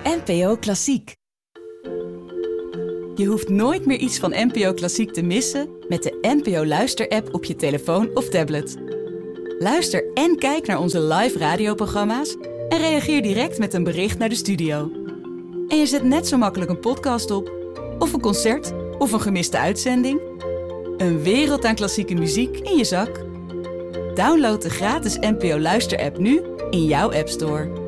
NPO Klassiek. Je hoeft nooit meer iets van NPO Klassiek te missen met de NPO Luister-app op je telefoon of tablet. Luister en kijk naar onze live radioprogramma's en reageer direct met een bericht naar de studio. En je zet net zo makkelijk een podcast op, of een concert, of een gemiste uitzending. Een wereld aan klassieke muziek in je zak. Download de gratis NPO Luister-app nu in jouw App Store.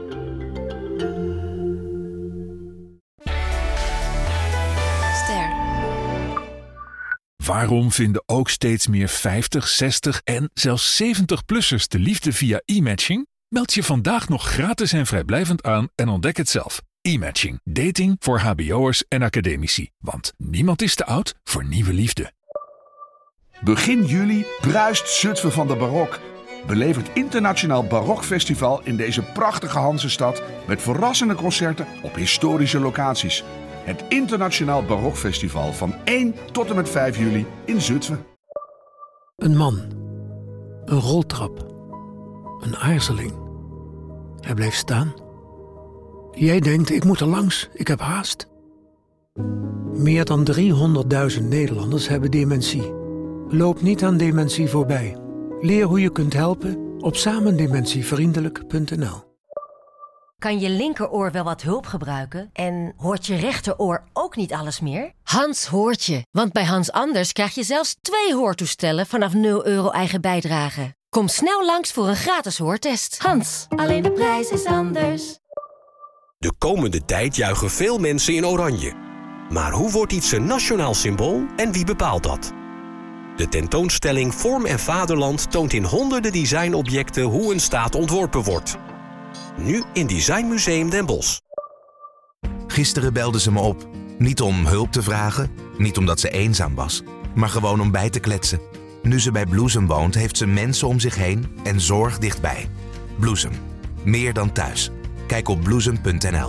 Waarom vinden ook steeds meer 50, 60 en zelfs 70-plussers de liefde via e-matching? Meld je vandaag nog gratis en vrijblijvend aan en ontdek het zelf. E-matching. Dating voor hbo'ers en academici. Want niemand is te oud voor nieuwe liefde. Begin juli bruist Zutphen van de barok. Beleef het Internationaal Barokfestival in deze prachtige Hansestad met verrassende concerten op historische locaties. Het Internationaal Barokfestival van 1 tot en met 5 juli in Zutphen. Een man. Een roltrap. Een aarzeling. Hij blijft staan. Jij denkt, ik moet er langs, ik heb haast. Meer dan 300.000 Nederlanders hebben dementie. Loop niet aan dementie voorbij. Leer hoe je kunt helpen op samendementievriendelijk.nl. Kan je linkeroor wel wat hulp gebruiken? En hoort je rechteroor ook niet alles meer? Hans hoort je, want bij Hans Anders krijg je zelfs 2 hoortoestellen vanaf €0 eigen bijdrage. Kom snel langs voor een gratis hoortest. Hans, alleen de prijs is anders. De komende tijd juichen veel mensen in oranje. Maar hoe wordt iets een nationaal symbool en wie bepaalt dat? De tentoonstelling Vorm en Vaderland toont in honderden designobjecten hoe een staat ontworpen wordt. Nu in Designmuseum Den Bosch. Gisteren belde ze me op. Niet om hulp te vragen, niet omdat ze eenzaam was, maar gewoon om bij te kletsen. Nu ze bij Bloesem woont, heeft ze mensen om zich heen en zorg dichtbij. Bloesem. Meer dan thuis. Kijk op bloesem.nl.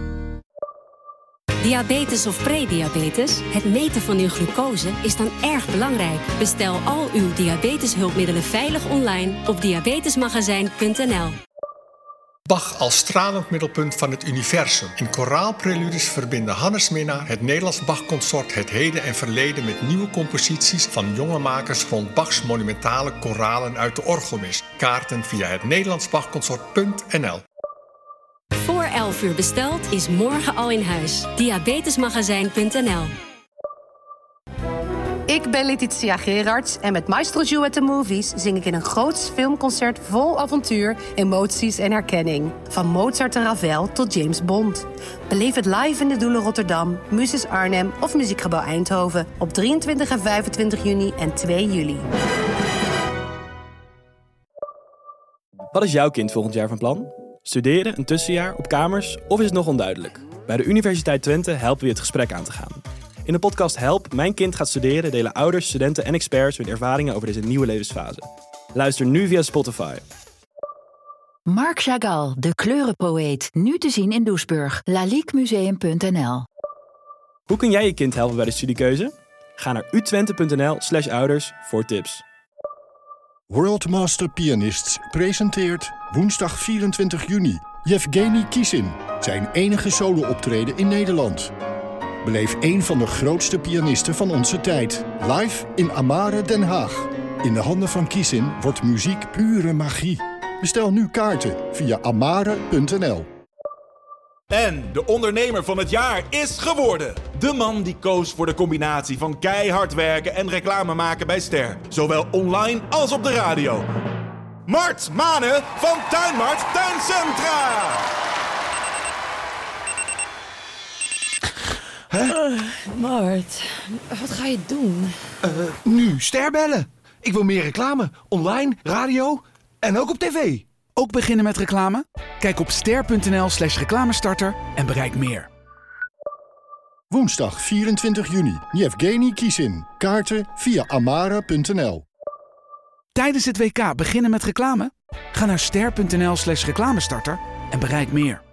Diabetes of prediabetes? Het meten van uw glucose is dan erg belangrijk. Bestel al uw diabeteshulpmiddelen veilig online op diabetesmagazijn.nl. Bach als stralend middelpunt van het universum. In koraalpreludes verbinden Hannes Minnaar, het Nederlands Bach-consort, het heden en verleden met nieuwe composities van jonge makers rond Bachs monumentale koralen uit de orgelmis. Kaarten via het nederlandsbachconsort.nl. Voor 11 uur besteld is morgen al in huis. Diabetesmagazijn.nl. Ik ben Letitia Gerards en met Maestro Joe at the Movies zing ik in een groots filmconcert vol avontuur, emoties en herkenning. Van Mozart en Ravel tot James Bond. Beleef het live in de Doelen Rotterdam, Muses Arnhem of Muziekgebouw Eindhoven op 23 en 25 juni en 2 juli. Wat is jouw kind volgend jaar van plan? Studeren, een tussenjaar, op kamers of is het nog onduidelijk? Bij de Universiteit Twente helpen we je het gesprek aan te gaan. In de podcast Help, mijn kind gaat studeren delen ouders, studenten en experts hun ervaringen over deze nieuwe levensfase. Luister nu via Spotify. Marc Chagall, de kleurenpoëet. Nu te zien in Doesburg. laliquemuseum.nl. Hoe kun jij je kind helpen bij de studiekeuze? Ga naar utwente.nl/ouders voor tips. World Master Pianists presenteert woensdag 24 juni Yevgeny Kissin, zijn enige solo-optreden in Nederland. Beleef een van de grootste pianisten van onze tijd. Live in Amare, Den Haag. In de handen van Kissin wordt muziek pure magie. Bestel nu kaarten via amare.nl. En de ondernemer van het jaar is geworden. De man die koos voor de combinatie van keihard werken en reclame maken bij Ster. Zowel online als op de radio. Mart Mane van Tuinmart Tuincentra. Mart, wat ga je doen? Nu Ster bellen. Ik wil meer reclame. Online, radio en ook op tv. Ook beginnen met reclame? Kijk op ster.nl/reclamestarter en bereik meer. Woensdag 24 juni, Yevgeny Kissin. Kaarten via amara.nl. Tijdens het WK beginnen met reclame? Ga naar ster.nl/reclamestarter en bereik meer.